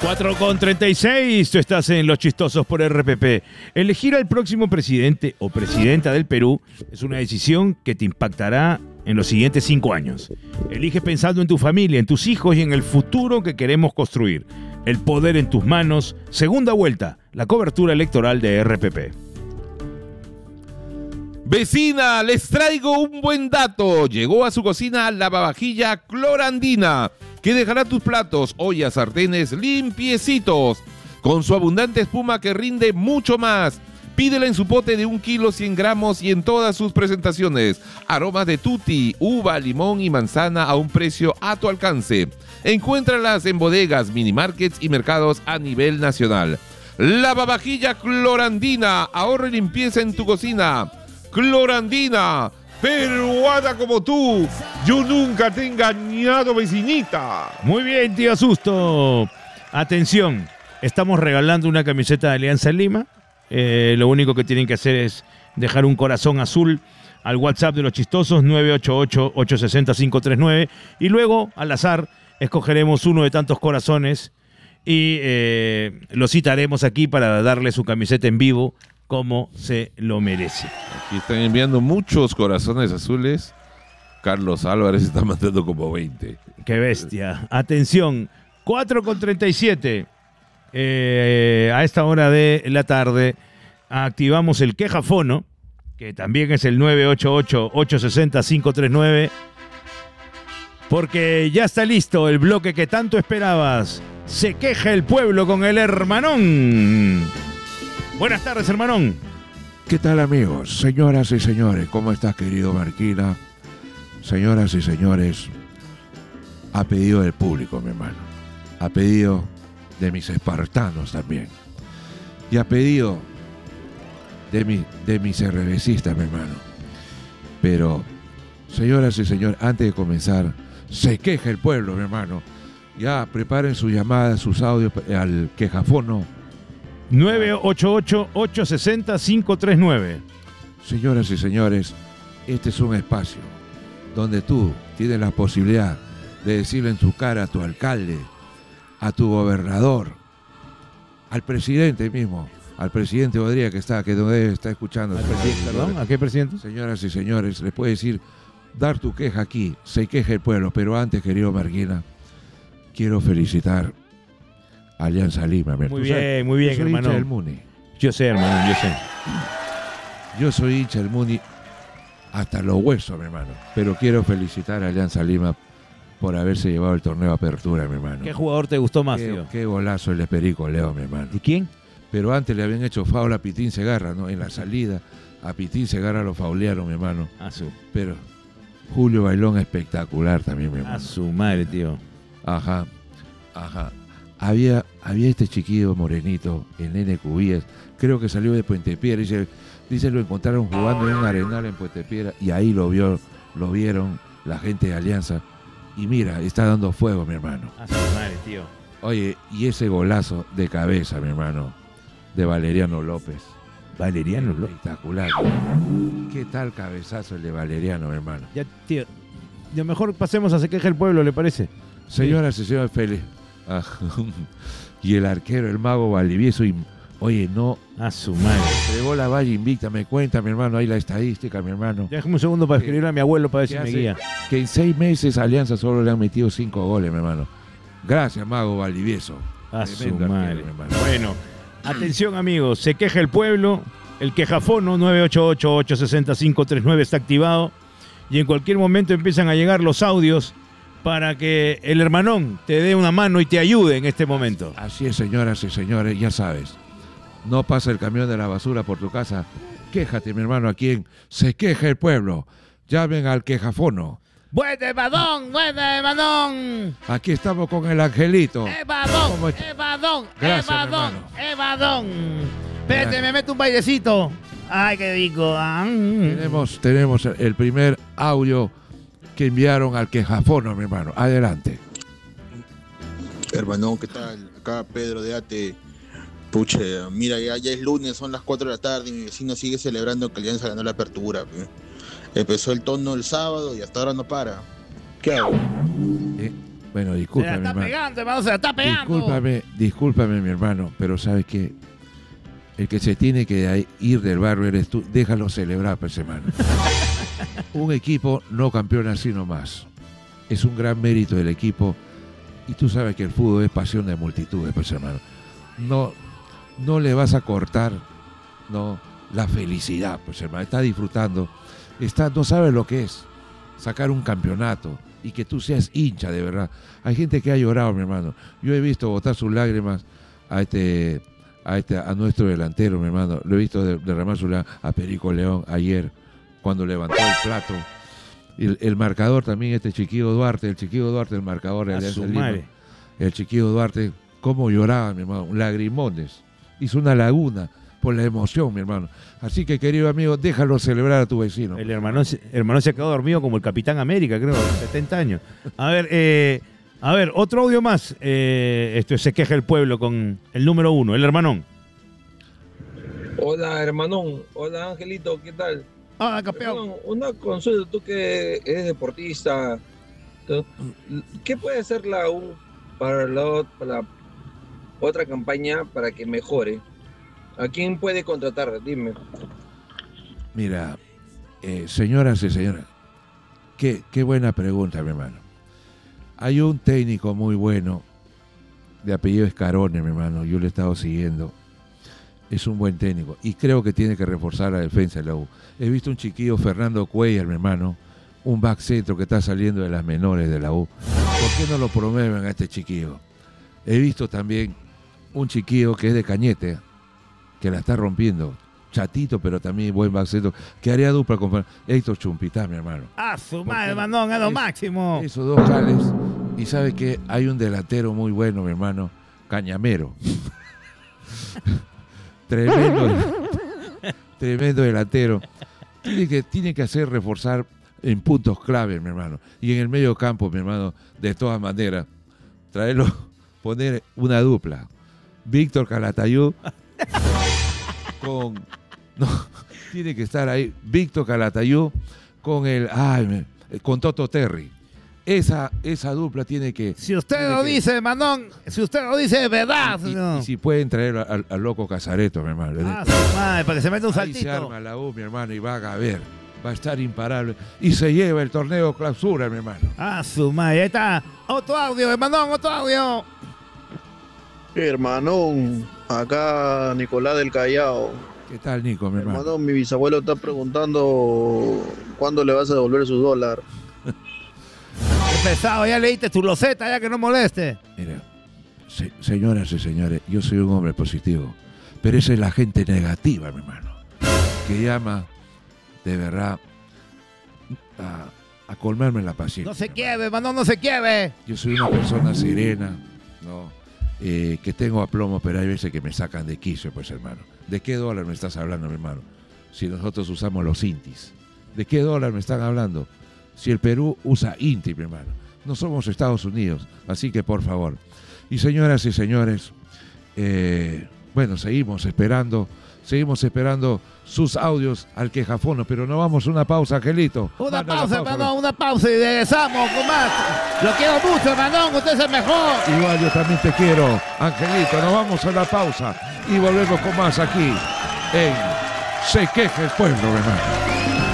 4:36, tú estás en Los Chistosos por RPP. Elegir al próximo presidente o presidenta del Perú es una decisión que te impactará en los siguientes 5 años. Elige pensando en tu familia, en tus hijos y en el futuro que queremos construir. El poder en tus manos. Segunda vuelta, la cobertura electoral de RPP. Vecina, les traigo un buen dato. Llegó a su cocina lavavajilla Clorandina, que dejará tus platos, ollas, sartenes limpiecitos, con su abundante espuma que rinde mucho más. Pídela en su pote de 1 kilo 100 gramos y en todas sus presentaciones. Aromas de tutti, uva, limón y manzana a un precio a tu alcance. Encuéntralas en bodegas, minimarkets y mercados a nivel nacional. Lavavajilla Clorandina, ahorro y limpieza en tu cocina. Clorandina, peruana como tú. Yo nunca te he engañado, vecinita. Muy bien, tío Susto. Atención, estamos regalando una camiseta de Alianza Lima. Lo único que tienen que hacer es dejar un corazón azul al WhatsApp de Los Chistosos 988-860-539 y luego, al azar, escogeremos uno de tantos corazones y lo citaremos aquí para darle su camiseta en vivo como se lo merece. Aquí están enviando muchos corazones azules. Carlos Álvarez está mandando como 20. ¡Qué bestia! Atención, 4:37. A esta hora de la tarde activamos el quejafono, que también es el 988-860-539, porque ya está listo el bloque que tanto esperabas. Se queja el pueblo con el Hermanón. Buenas tardes, Hermanón. ¿Qué tal, amigos? Señoras y señores, ¿cómo estás, querido Marquina? Señoras y señores, a pedido del público, mi hermano, a pedido de mis espartanos también, y a pedido de mis RBCistas, mi hermano. Pero, señoras y señores, antes de comenzar, se queja el pueblo, mi hermano. Ya preparen sus llamadas, sus audios al quejafono 988-860-539. Señoras y señores, este es un espacio donde tú tienes la posibilidad de decirle en tu cara a tu alcalde, a tu gobernador, al presidente mismo, al presidente Bodría que está escuchando. ¿Al presidente, perdón? ¿A qué presidente? Señoras y señores, le puede decir, dar tu queja aquí, se queja el pueblo, pero antes, querido Marquina, quiero felicitar a Alianza Lima. Muy bien, muy bien, hermano. Yo soy hincha del Muni. Yo sé, hermano, yo sé. Yo soy hincha del Muni hasta los huesos, mi hermano. Pero quiero felicitar a Alianza Lima por haberse llevado el torneo de apertura, mi hermano. ¿Qué jugador te gustó más, tío? Qué golazo el de Perico Leo, mi hermano. ¿Y quién? Pero antes le habían hecho faula a Pitín Segarra, ¿no? En la salida a Pitín Segarra lo faulearon, mi hermano. Pero Julio Bailón espectacular también, mi hermano. A su madre, tío. Ajá. Había este chiquillo morenito, el nene Cubías, creo que salió de Puente Piedra, dice lo encontraron jugando en un arenal en Puente Piedra y ahí lo vieron la gente de Alianza y mira, está dando fuego, mi hermano. A su madre, tío. Oye, y ese golazo de cabeza, mi hermano, de Valeriano López. Valeriano López. Espectacular. ¿Qué tal cabezazo el de Valeriano, mi hermano? Ya, tío, lo mejor pasemos a Se queja el pueblo, ¿le parece? Señoras y señores, feliz. Y el arquero, el mago Valdivieso, oye, no. A su madre. Entregó la valla invicta, me cuenta, mi hermano, ahí la estadística, mi hermano. Déjame un segundo para escribirle a mi abuelo para ver si me guía. Que en 6 meses Alianza solo le han metido 5 goles, mi hermano. Gracias, mago Valdivieso. A su madre. Bueno, atención, amigos, se queja el pueblo. El quejafono 988-860-539 está activado. Y en cualquier momento empiezan a llegar los audios para que el Hermanón te dé una mano y te ayude en este momento. Así es, señoras y señores, ya sabes. No pasa el camión de la basura por tu casa. Quéjate, mi hermano, a quien se queja el pueblo. Llamen al quejafono. ¡Buena, Evadón! Aquí estamos con el Angelito. ¡Evadón! Gracias, ¡Evadón! Espérate, me meto un bailecito. ¡Ay, qué rico! Tenemos el primer audio que enviaron al quejafono, mi hermano. Adelante. Hermano, ¿qué tal? Acá Pedro de Ate. Puche, mira, ya es lunes, son las 4 de la tarde y mi vecino sigue celebrando que Alianza ganó la apertura. Empezó el tono el sábado y hasta ahora no para. ¿Qué hago? Bueno, Se la discúlpame, está hermano. pegando, hermano, se la está pegando. Discúlpame, mi hermano, pero ¿sabes qué? El que se tiene que ir del barrio eres tú. Déjalo celebrar, pues, hermano. Un equipo no campeona así nomás. Es un gran mérito del equipo. Y tú sabes que el fútbol es pasión de multitudes, pues, hermano. No le vas a cortar, no, la felicidad, pues, hermano. Está disfrutando. No sabes lo que es sacar un campeonato y que tú seas hincha de verdad. Hay gente que ha llorado, mi hermano. Yo he visto botar sus lágrimas a nuestro delantero, mi hermano. Lo he visto derramar sus lágrimas a Perico León ayer, cuando levantó el plato. El marcador también, Chiquillo Duarte, el marcador de Alianza Lima. El Chiquillo Duarte, cómo lloraba, mi hermano, lagrimones. Hizo una laguna por la emoción, mi hermano. Así que, querido amigo, déjalo celebrar a tu vecino. El hermano se quedó dormido como el Capitán América, creo, 70 años. A ver, otro audio más. Se queja el pueblo con el número 1, el hermanón. Hola, hermanón. Hola, Angelito, ¿qué tal? Ah, campeón. Hermanón, una consulta, tú que eres deportista, ¿qué puede hacer la U para la otra campaña para que mejore? ¿A quién puede contratar? Dime. Mira, señoras y señores, qué buena pregunta, mi hermano. Hay un técnico muy bueno, de apellido Escarone, mi hermano, yo lo he estado siguiendo. Es un buen técnico y creo que tiene que reforzar la defensa de la U. He visto un chiquillo, Fernando Cuellar, mi hermano, un back centro que está saliendo de las menores de la U. ¿Por qué no lo promueven a este chiquillo? He visto también un chiquillo que es de Cañete, que la está rompiendo. Chatito, pero también buen back centro, que haría dupla con Héctor Chumpitá, mi hermano. Ah, su madre, hermanón, es lo máximo. Esos dos jales. Y sabe que hay un delantero muy bueno, mi hermano, Cañamero. Tremendo delantero. Tiene que hacer reforzar en puntos clave, mi hermano. Y en el medio campo, mi hermano, de todas maneras, poner una dupla. Víctor Calatayud tiene que estar ahí Víctor Calatayud con Toto Terry. Esa dupla tiene que... Si usted lo dice, hermanón, si usted lo dice, es verdad. Y si pueden traer al loco Casareto, mi hermano. Ah, su madre, para que se meta un saltito. Ahí se arma la U, mi hermano, y va a ver. Va a estar imparable. Y se lleva el torneo clausura, mi hermano. Ah, su madre, ahí está. Otro audio, hermanón, otro audio. Hermanón, acá Nicolás del Callao. ¿Qué tal, Nico, mi hermano? Hermanón, mi bisabuelo está preguntando cuándo le vas a devolver su dólar. Qué pesado, ya leíste tu loseta, ya que no moleste. Mira, señoras y señores, yo soy un hombre positivo, pero esa es la gente negativa, mi hermano, que llama de verdad a colmarme la paciencia. No se quiebre, hermanón, no se quiebre. Yo soy una persona serena, ¿no? Que tengo aplomo, pero hay veces que me sacan de quicio, pues, hermano. ¿De qué dólar me estás hablando, mi hermano? Si nosotros usamos los intis. ¿De qué dólar me están hablando? Si el Perú usa inti, mi hermano. No somos Estados Unidos, así que por favor. Y señoras y señores, bueno, seguimos esperando sus audios al quejafono, pero no vamos a una pausa, Angelito. Una pausa, hermanón, una pausa y regresamos con más. Lo quiero mucho, hermanón, usted es el mejor. Igual yo también te quiero, Angelito. Nos vamos a la pausa y volvemos con más aquí en Se Queja el Pueblo, hermano.